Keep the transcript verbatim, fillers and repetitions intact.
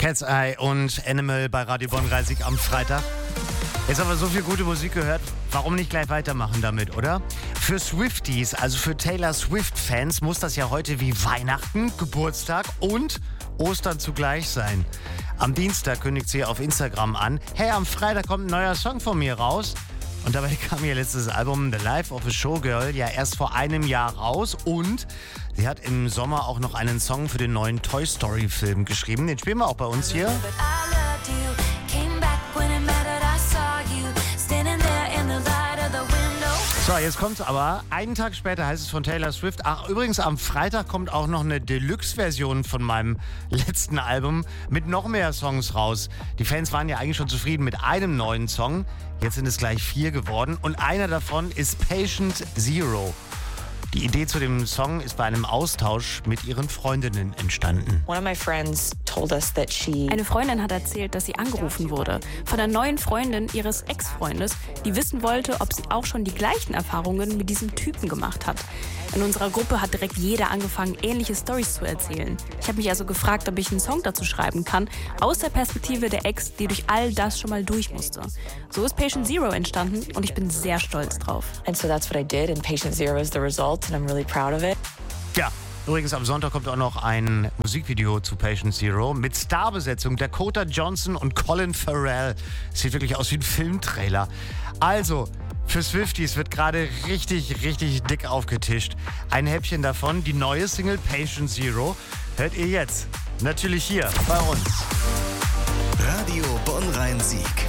Cat's Eye und Animal bei Radio Bonn-Reisig am Freitag. Jetzt haben wir so viel gute Musik gehört, warum nicht gleich weitermachen damit, oder? Für Swifties, also für Taylor Swift-Fans, muss das ja heute wie Weihnachten, Geburtstag und Ostern zugleich sein. Am Dienstag kündigt sie auf Instagram an, hey, am Freitag kommt ein neuer Song von mir raus. Und dabei kam ihr letztes Album The Life of a Showgirl ja erst vor einem Jahr raus und sie hat im Sommer auch noch einen Song für den neuen Toy Story Film geschrieben. Den spielen wir auch bei uns hier. So, jetzt kommt's aber. Einen Tag später heißt es von Taylor Swift. Ach, übrigens, am Freitag kommt auch noch eine Deluxe-Version von meinem letzten Album mit noch mehr Songs raus. Die Fans waren ja eigentlich schon zufrieden mit einem neuen Song. Jetzt sind es gleich vier geworden. Und einer davon ist Patient Zero. Die Idee zu dem Song ist bei einem Austausch mit ihren Freundinnen entstanden. One of my friends told us that she Eine Freundin hat erzählt, dass sie angerufen wurde von der neuen Freundin ihres Ex-Freundes, die wissen wollte, ob sie auch schon die gleichen Erfahrungen mit diesem Typen gemacht hat. In unserer Gruppe hat direkt jeder angefangen, ähnliche Storys zu erzählen. Ich habe mich also gefragt, ob ich einen Song dazu schreiben kann, aus der Perspektive der Ex, die durch all das schon mal durch musste. So ist Patient Zero entstanden und ich bin sehr stolz drauf. And so that's what I did and Patient Zero is the result and I'm really proud of it. Ja, übrigens am Sonntag kommt auch noch ein Musikvideo zu Patient Zero mit Starbesetzung Dakota Johnson und Colin Farrell. Sieht wirklich aus wie ein Filmtrailer. Also, für Swifties wird gerade richtig, richtig dick aufgetischt. Ein Häppchen davon, die neue Single Patient Zero, hört ihr jetzt. Natürlich hier bei uns. Radio Bonn-Rhein-Sieg.